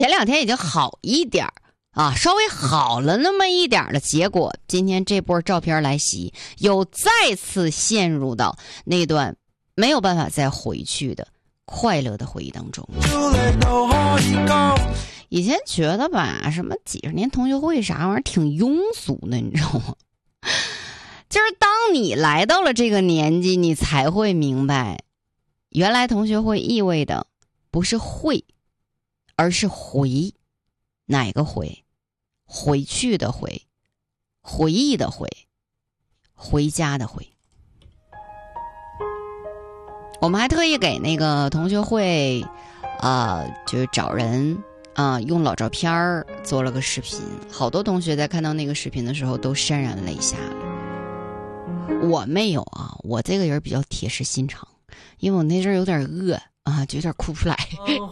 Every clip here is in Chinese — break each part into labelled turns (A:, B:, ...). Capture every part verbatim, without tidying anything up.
A: 前两天已经好一点啊，稍微好了那么一点的结果，今天这波照片来袭，又再次陷入到那段没有办法再回去的快乐的回忆当中。以前觉得吧，什么几十年同学会啥玩意儿挺庸俗的，你知道吗？就是当你来到了这个年纪，你才会明白，原来同学会意味的不是会，而是回。哪个回？回去的回，回忆的回，回家的回。我们还特意给那个同学会呃，就是找人啊、呃，用老照片儿做了个视频，好多同学在看到那个视频的时候都潸然泪下了。我没有啊，我这个人比较铁石心肠，因为我那阵儿有点饿啊，就有点哭不出来。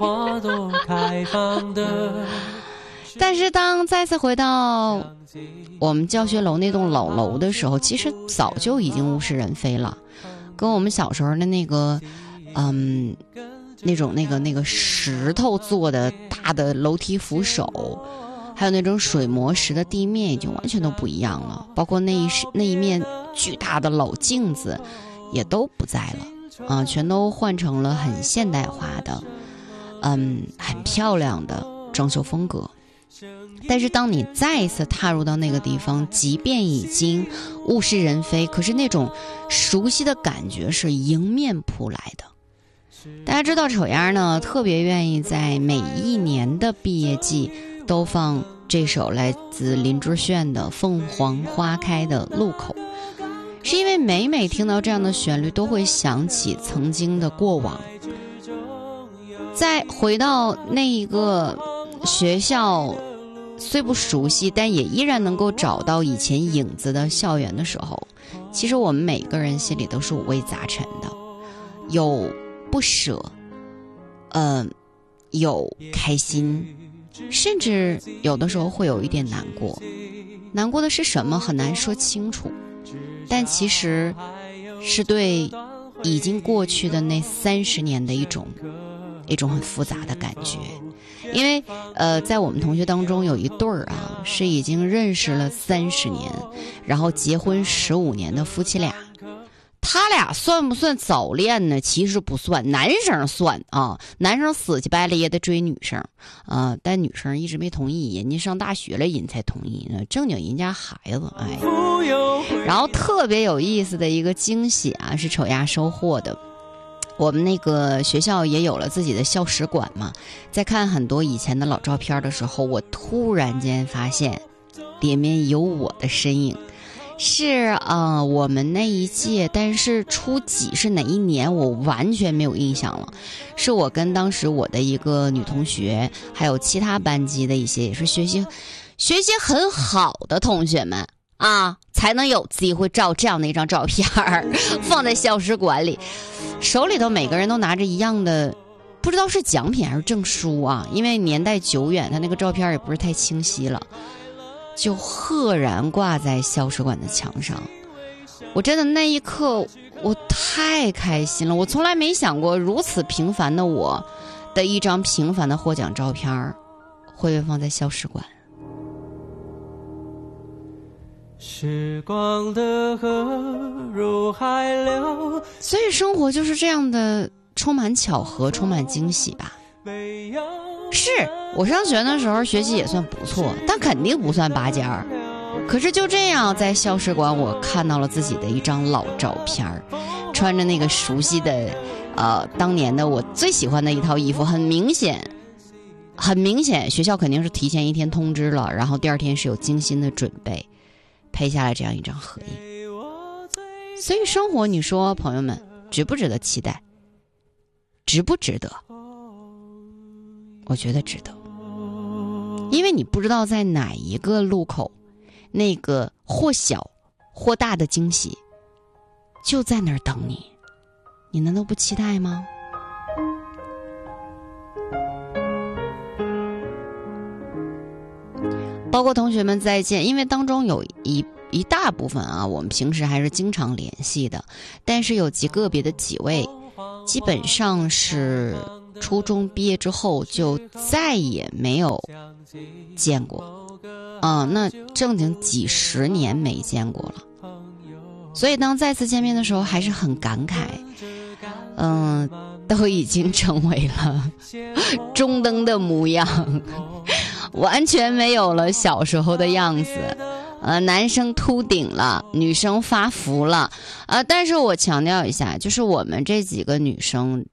A: 但是当再次回到我们教学楼那栋老楼的时候，其实早就已经物是人非了，跟我们小时候的那个嗯那种那个那个石头做的大的楼梯扶手，还有那种水磨石的地面已经完全都不一样了，包括那一那一面巨大的老镜子也都不在了啊，全都换成了很现代化的嗯很漂亮的装修风格。但是当你再一次踏入到那个地方，即便已经物是人非，可是那种熟悉的感觉是迎面扑来的。大家知道丑丫呢特别愿意在每一年的毕业季都放这首来自林志炫的《凤凰花开的路口》，是因为每每听到这样的旋律都会想起曾经的过往，再回到那一个学校虽不熟悉但也依然能够找到以前影子的校园的时候，其实我们每个人心里都是五味杂陈的，有不舍，呃，有开心，甚至有的时候会有一点难过。难过的是什么很难说清楚，但其实是对已经过去的那三十年的一种一种很复杂的感觉。因为呃，在我们同学当中有一对儿啊，是已经认识了三十年，然后结婚十五年的夫妻俩。他俩算不算早恋呢？其实不算，男生算啊，男生死乞白赖也得追女生啊、呃，但女生一直没同意，人家上大学了人才同意呢，正经人家孩子哎。然后特别有意思的一个惊喜啊，是丑丫收获的。我们那个学校也有了自己的校史馆嘛，在看很多以前的老照片的时候，我突然间发现里面有我的身影。是啊、呃，我们那一届，但是初几是哪一年我完全没有印象了。是我跟当时我的一个女同学，还有其他班级的一些也是学习学习很好的同学们啊，才能有机会照这样的一张照片放在校史馆里，手里头每个人都拿着一样的，不知道是奖品还是证书啊，因为年代久远，他那个照片也不是太清晰了。就赫然挂在校史馆的墙上，我真的那一刻我太开心了，我从来没想过如此平凡的我的一张平凡的获奖照片会被放在校史馆。时光的河入海流，所以生活就是这样的，充满巧合，充满惊喜吧。是我上学的时候学习也算不错，但肯定不算拔尖儿。可是就这样在校史馆我看到了自己的一张老照片，穿着那个熟悉的呃当年的我最喜欢的一套衣服，很明显很明显学校肯定是提前一天通知了，然后第二天是有精心的准备拍下来这样一张合影。所以生活你说朋友们值不值得期待，值不值得？我觉得值得，因为你不知道在哪一个路口，那个或小或大的惊喜就在那儿等你，你难道不期待吗？包括同学们再见，因为当中有一一大部分啊，我们平时还是经常联系的，但是有极个别的几位基本上是初中毕业之后就再也没有见过，啊、呃，那正经几十年没见过了。所以当再次见面的时候，还是很感慨，嗯、呃，都已经成为了中灯的模样，完全没有了小时候的样子。呃，男生秃顶了，女生发福了，呃，但是我强调一下，就是我们这几个女生